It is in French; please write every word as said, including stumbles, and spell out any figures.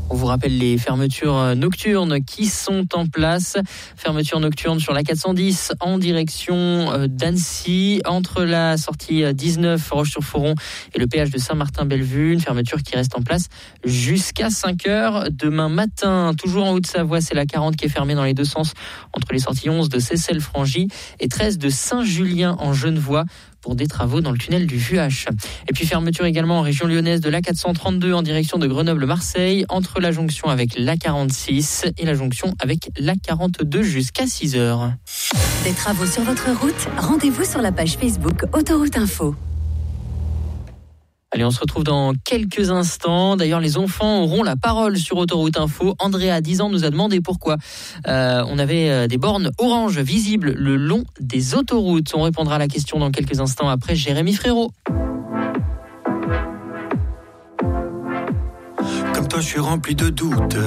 On vous rappelle les fermetures nocturnes qui sont en place. Fermeture nocturne sur la quatre cent dix en direction d'Annecy, entre la sortie dix-neuf Roche-sur-Foron et le péage de Saint-Martin-Bellevue. Une fermeture qui reste en place jusqu'à cinq heures demain matin. Toujours en Haute-Savoie, c'est la quarante qui est fermée dans les deux sens entre les sorties onze de Seyssel-Frangy et treize de Saint-Julien en Genevois pour des travaux dans le tunnel du Vuache. Et puis fermeture également en région lyonnaise de l'A quatre cent trente-deux en direction de Grenoble-Marseille, entre la jonction avec l'A quarante-six et la jonction avec l'A quarante-deux jusqu'à six heures. Des travaux sur votre route, rendez-vous sur la page Facebook Autoroute Info. Allez, on se retrouve dans quelques instants. D'ailleurs, les enfants auront la parole sur Autoroute Info. Andrea, dix ans, nous a demandé pourquoi euh, on avait des bornes orange visibles le long des autoroutes. On répondra à la question dans quelques instants après Jérémy Frérot. Comme toi, je suis rempli de doutes.